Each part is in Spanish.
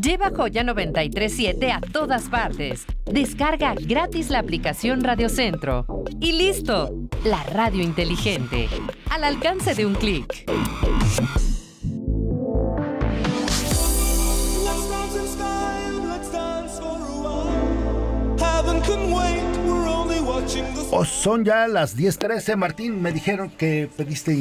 Lleva Joya 93.7 a todas partes. Descarga gratis la aplicación Radio Centro. Y listo, la radio inteligente, al alcance de un clic. O son ya las 10:13, Martín. Me dijeron que pediste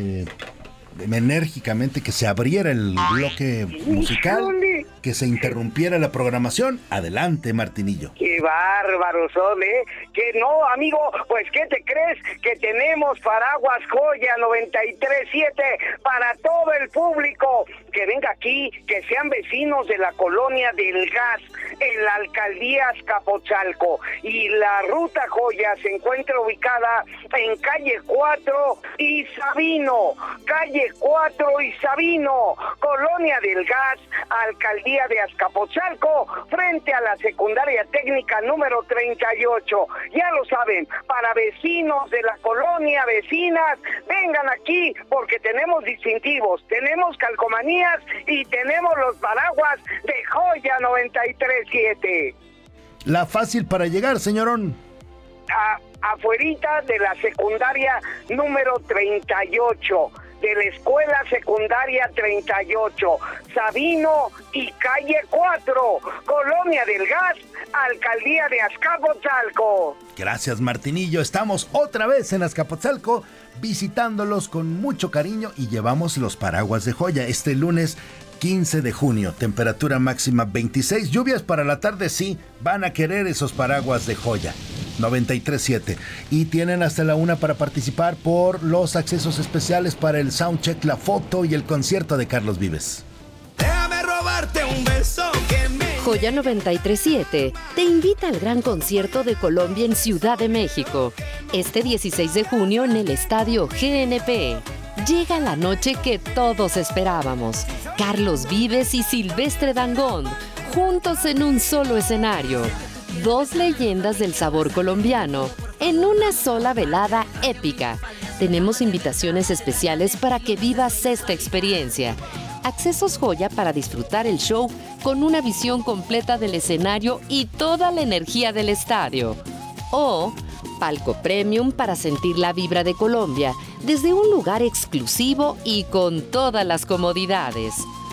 enérgicamente que se abriera el bloque musical, que se interrumpiera la programación. Adelante, Martinillo. Qué bárbaros son, ¿eh? Que no, amigo, pues ¿qué te crees? Que tenemos paraguas Joya 93.7 para todo el público. Que venga aquí, que sean vecinos de la colonia del Gas, en la alcaldía Azcapotzalco. Y la ruta Joya se encuentra ubicada en calle 4 y Sabino. Calle 4 y Sabino, colonia del Gas, alcaldía de Azcapotzalco, frente a la secundaria técnica número 38. Ya lo saben, para vecinos de la colonia, vecinas, vengan aquí porque tenemos distintivos, tenemos calcomanías y tenemos los paraguas de Joya 93.7. La fácil para llegar, señorón. Afuerita de la secundaria número 38. De la escuela secundaria 38, Sabino y calle 4, colonia del Gas, alcaldía de Azcapotzalco. Gracias, Martinillo. Estamos otra vez en Azcapotzalco visitándolos con mucho cariño y llevamos los paraguas de Joya este lunes 15 de junio, temperatura máxima 26, lluvias para la tarde, sí, van a querer esos paraguas de Joya 93.7 y tienen hasta la 1 para participar por los accesos especiales para el soundcheck, la foto y el concierto de Carlos Vives. Déjame robarte un beso que me... Joya 93.7 te invita al gran concierto de Colombia en Ciudad de México, este 16 de junio en el Estadio GNP. Llega la noche que todos esperábamos. Carlos Vives y Silvestre Dangond, juntos en un solo escenario. Dos leyendas del sabor colombiano, en una sola velada épica. Tenemos invitaciones especiales para que vivas esta experiencia. Accesos Joya para disfrutar el show con una visión completa del escenario y toda la energía del estadio. O palco premium para sentir la vibra de Colombia desde un lugar exclusivo y con todas las comodidades.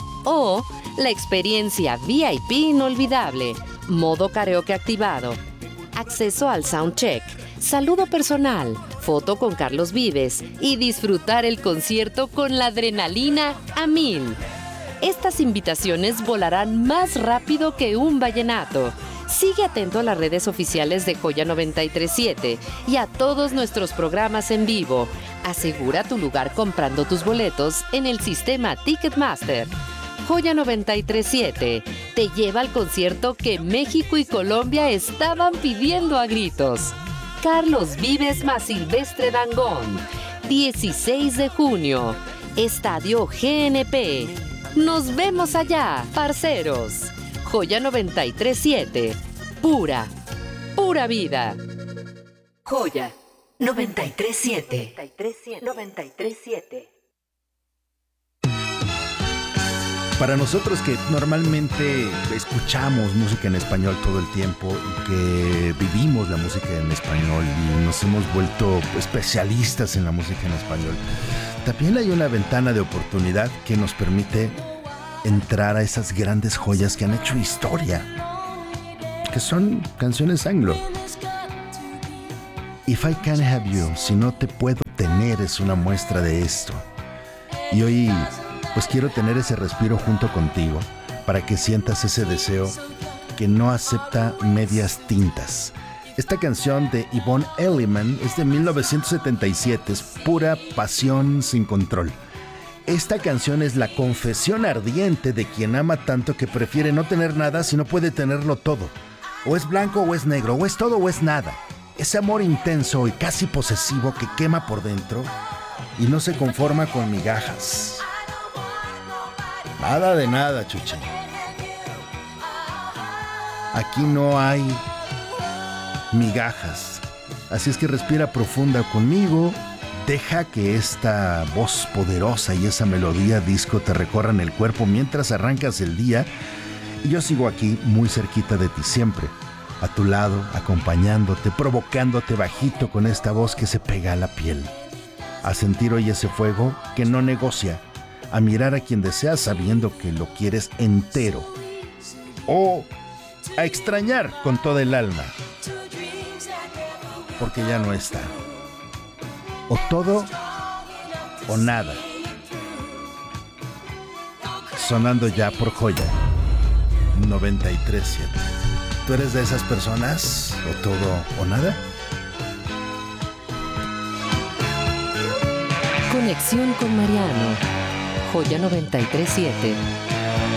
O la experiencia VIP inolvidable, modo karaoke activado, acceso al soundcheck, saludo personal, foto con Carlos Vives y disfrutar el concierto con la adrenalina a 1000. Estas invitaciones volarán más rápido que un vallenato. Sigue atento a las redes oficiales de Joya 93.7 y a todos nuestros programas en vivo. Asegura tu lugar comprando tus boletos en el sistema Ticketmaster. Joya 93.7 te lleva al concierto que México y Colombia estaban pidiendo a gritos. Carlos Vives más Silvestre Dangond, 16 de junio, Estadio GNP. Nos vemos allá, parceros. Joya 93.7, pura vida. Joya 93.7. 93.7. Para nosotros que normalmente escuchamos música en español todo el tiempo y que vivimos la música en español y nos hemos vuelto especialistas en la música en español, también hay una ventana de oportunidad que nos permite entrar a esas grandes joyas que han hecho historia, que son canciones anglo. If I Can't Have You, si no te puedo tener, es una muestra de esto. Y hoy pues quiero tener ese respiro junto contigo para que sientas ese deseo que no acepta medias tintas. Esta canción de Yvonne Elliman es de 1977, es pura pasión sin control. Esta canción es la confesión ardiente de quien ama tanto que prefiere no tener nada si no puede tenerlo todo. O es blanco o es negro, o es todo o es nada. Ese amor intenso y casi posesivo que quema por dentro y no se conforma con migajas. Nada de nada, chuche. Aquí no hay migajas. Así es que respira profunda conmigo. Deja que esta voz poderosa y esa melodía disco te recorran el cuerpo mientras arrancas el día Yo sigo aquí muy cerquita de ti siempre, a tu lado, acompañándote, provocándote bajito con esta voz que se pega a la piel. A sentir hoy ese fuego que no negocia, a mirar a quien deseas sabiendo que lo quieres entero. O a extrañar con toda el alma, porque ya no está. O todo o nada. Sonando ya por Joya 93.7. ¿Tú eres de esas personas? ¿O todo o nada? Conexión con Mariano. Joya 93.7.